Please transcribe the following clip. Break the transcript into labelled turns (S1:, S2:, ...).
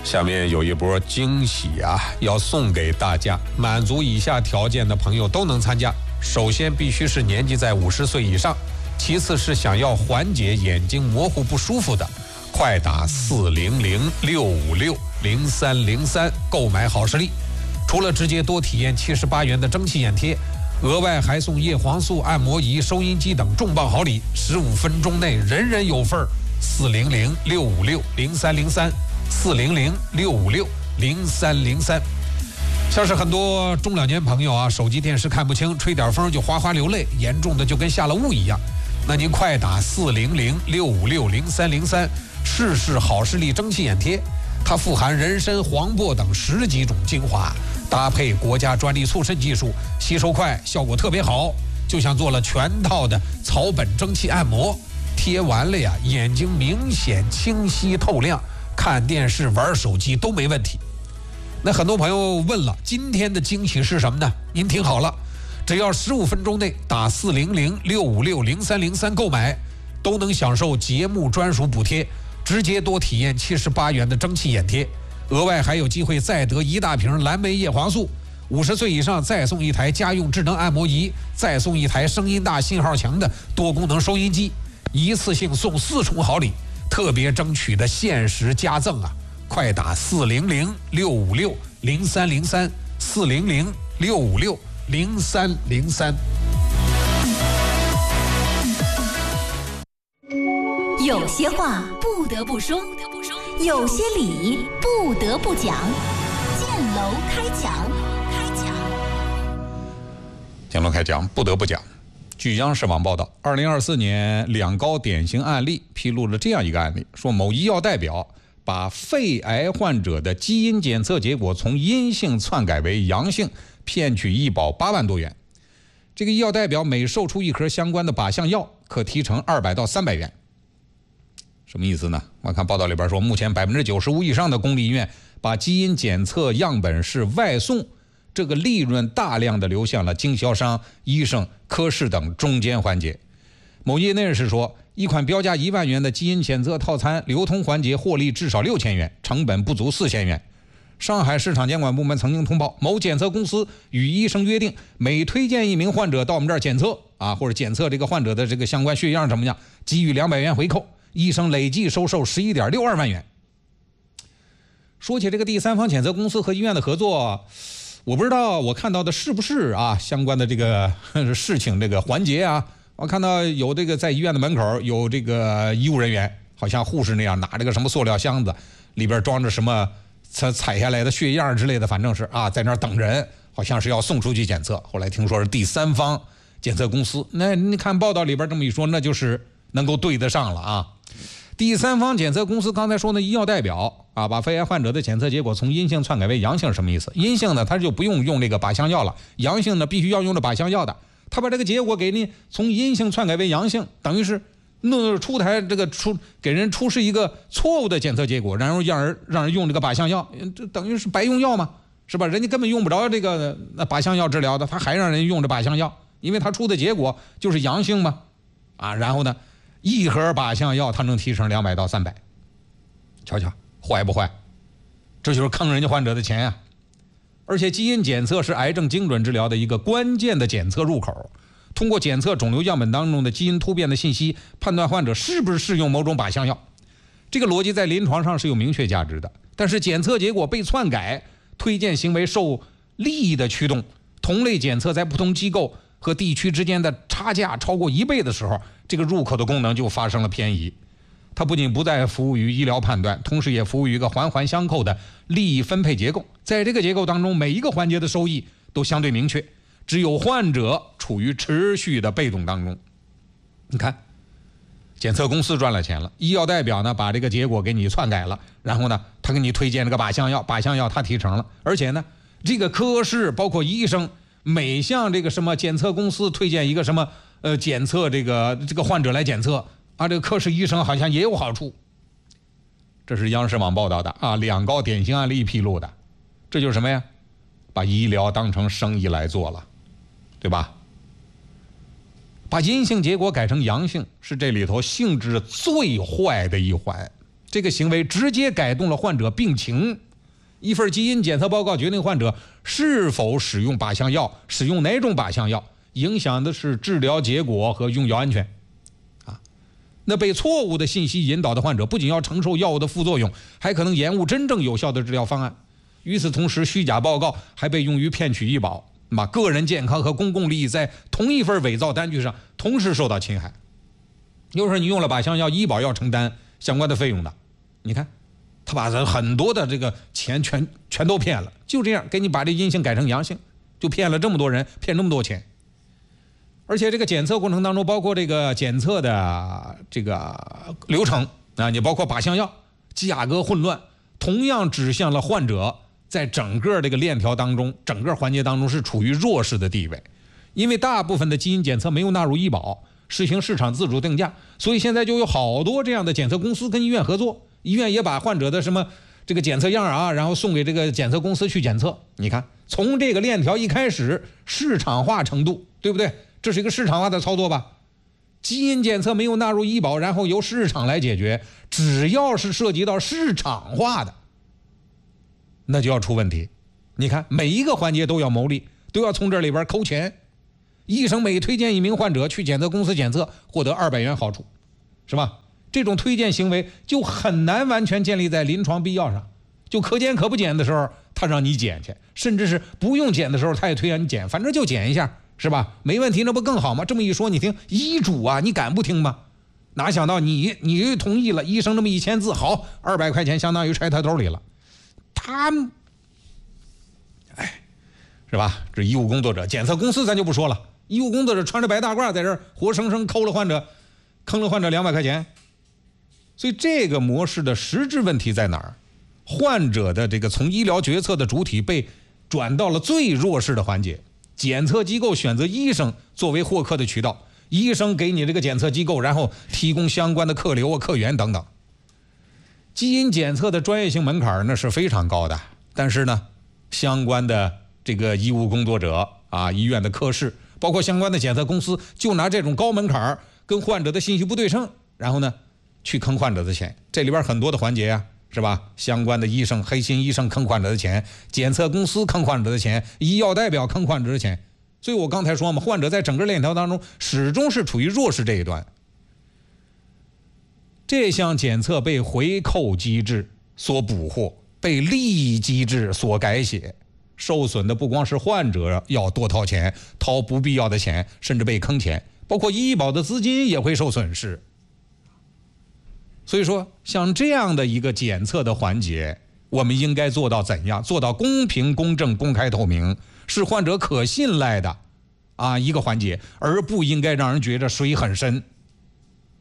S1: 下面有一波惊喜啊，要送给大家，满足以下条件的朋友都能参加。首先必须是年纪在50岁以上，其次是想要缓解眼睛模糊不舒服的，快打400-656-0303购买好视力。除了直接多体验78元的蒸汽眼贴，额外还送叶黄素、按摩仪、收音机等重磅好礼，15分钟内人人有份儿。400-656-0303，400-656-0303。像是很多中老年朋友啊，手机电视看不清，吹点风就哗哗流泪，严重的就跟下了雾一样。那您快打400-656-0303，试试好视力蒸汽眼贴。它富含人参、黄柏等10几种精华，搭配国家专利促渗技术，吸收快，效果特别好，就像做了全套的草本蒸汽按摩。贴完了呀，眼睛明显清晰透亮，看电视玩手机都没问题。那很多朋友问了，今天的惊喜是什么呢？您听好了，只要15分钟内打400-656-0303购买，都能享受节目专属补贴，直接多体验78元的蒸汽眼贴，额外还有机会再得1大瓶蓝莓叶黄素，50岁以上再送1台家用智能按摩仪，再送1台声音大信号强的多功能收音机，一次性送4重好礼，特别争取的限时加赠啊！快打400-656-0303，400-656-0303。
S2: 有些话不得不说，有些理不得不讲。建楼开讲，
S3: 建楼开讲不得不讲。据央视网报道，2024年两高典型案例披露了这样一个案例，说某医药代表把肺癌患者的基因检测结果从阴性篡改为阳性，骗取医保8万多元。这个医药代表每售出1盒相关的靶向药，可提成200到300元。什么意思呢？我看报道里边说，目前95%以上的公立医院把基因检测样本是外送，这个利润大量的流向了经销商、医生、科室等中间环节。某业内人士说，一款标价1万元的基因检测套餐，流通环节获利至少6000元，成本不足4000元。上海市场监管部门曾经通报，某检测公司与医生约定，每推荐1名患者到我们这儿检测啊，或者检测这个患者的这个相关血样怎么样，给予200元回扣。医生累计收受11.62万元。说起这个第三方检测公司和医院的合作，我不知道我看到的是不是啊相关的这个事情这个环节啊。我看到有这个在医院的门口有这个医务人员，好像护士那样拿这个什么塑料箱子，里边装着什么采下来的血样之类的，反正是啊在那儿等人，好像是要送出去检测。后来听说是第三方检测公司，那你看报道里边这么一说，那就是能够对得上了啊。第三方检测公司刚才说的医药代表啊，把肺癌患者的检测结果从阴性篡改为阳性，什么意思？阴性呢，他就不用这个靶向药了；阳性呢，必须要用这靶向药的。他把这个结果给你从阴性篡改为阳性，等于是给人出示一个错误的检测结果，然后让人用这个靶向药，这等于是白用药嘛，是吧？人家根本用不着这个靶向药治疗的，他还让人用这靶向药，因为他出的结果就是阳性嘛，啊，然后呢，1盒靶向药它能提成200到300，瞧瞧坏不坏？这就是坑人家患者的钱呀！而且基因检测是癌症精准治疗的一个关键的检测入口，通过检测肿瘤样本当中的基因突变的信息，判断患者是不是适用某种靶向药。这个逻辑在临床上是有明确价值的，但是检测结果被篡改，推荐行为受利益的驱动，同类检测在不同机构和地区之间的差价超过1倍的时候，这个入口的功能就发生了偏移。它不仅不再服务于医疗判断，同时也服务于一个环环相扣的利益分配结构。在这个结构当中，每一个环节的收益都相对明确，只有患者处于持续的被动当中。你看，检测公司赚了钱了，医药代表呢把这个结果给你篡改了，然后呢他给你推荐这个靶向药，靶向药他提成了，而且呢这个科室包括医生每向这个什么检测公司推荐一个什么检测这个患者来检测啊，这个科室医生好像也有好处。这是央视网报道的啊，两高典型案例披露的。这就是什么呀？把医疗当成生意来做了，对吧？把阴性结果改成阳性，是这里头性质最坏的一环。 这个行为直接改动了患者病情。一份基因检测报告决定患者是否使用靶向药，使用哪种靶向药，影响的是治疗结果和用药安全。那被错误的信息引导的患者，不仅要承受药物的副作用，还可能延误真正有效的治疗方案。与此同时，虚假报告还被用于骗取医保，个人健康和公共利益在同一份伪造单据上同时受到侵害。有时候你用了靶向药，医保要承担相关的费用的。你看，他把很多的这个钱全都骗了，就这样给你把这阴性改成阳性，就骗了这么多人，骗这么多钱。而且这个检测过程当中，包括这个检测的这个流程啊，你包括靶向药价格混乱，同样指向了患者在整个这个链条当中，整个环节当中是处于弱势的地位。因为大部分的基因检测没有纳入医保，实行市场自主定价，所以现在就有好多这样的检测公司跟医院合作，医院也把患者的什么这个检测样啊，然后送给这个检测公司去检测。你看，从这个链条一开始，市场化程度，对不对？这是一个市场化的操作吧？基因检测没有纳入医保，然后由市场来解决，只要是涉及到市场化的，那就要出问题。你看，每一个环节都要牟利，都要从这里边抠钱。医生每推荐一名患者去检测公司检测，获得200元好处，是吧？这种推荐行为就很难完全建立在临床必要上。就可检可不检的时候，他让你检去，甚至是不用检的时候，他也推荐你检，反正就检一下，是吧？没问题，那不更好吗？这么一说，你听医嘱啊，你敢不听吗？哪想到你同意了，医生这么一签字，好，200块钱相当于揣他兜里了。他，是吧？这医务工作者，检测公司咱就不说了，医务工作者穿着白大褂在这儿活生生坑了患者200块钱。所以这个模式的实质问题在哪儿？患者的这个从医疗决策的主体被转到了最弱势的环节，检测机构选择医生作为获客的渠道，医生给你这个检测机构，然后提供相关的客流啊、客源等等。基因检测的专业性门槛呢是非常高的，但是呢，相关的这个医务工作者啊、医院的科室，包括相关的检测公司，就拿这种高门槛跟患者的信息不对称，然后呢去坑患者的钱。这里边很多的环节啊，是吧？相关的医生、黑心医生坑患者的钱，检测公司坑患者的钱，医药代表坑患者的钱。所以我刚才说嘛，患者在整个链条当中始终是处于弱势这一端。这项检测被回扣机制所捕获，被利益机制所改写，受损的不光是患者要多掏钱，掏不必要的钱，甚至被坑钱，包括医保的资金也会受损失。所以说，像这样的一个检测的环节，我们应该做到怎样？做到公平、公正、公开、透明，是患者可信赖的一个环节，而不应该让人觉着水很深。